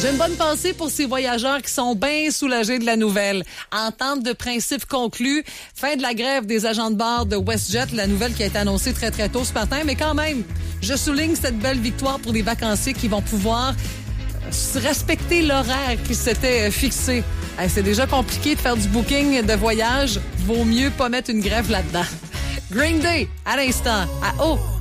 J'ai une bonne pensée pour ces voyageurs qui sont bien soulagés de la nouvelle. Entente de principe conclue. Fin de la grève des agents de bord de WestJet. La nouvelle qui a été annoncée très, très tôt ce matin. Mais quand même, je souligne cette belle victoire pour les vacanciers qui vont pouvoir respecter l'horaire qui s'était fixé. C'est déjà compliqué de faire du booking de voyage. Vaut mieux pas mettre une grève là-dedans. Green Day, à l'instant, à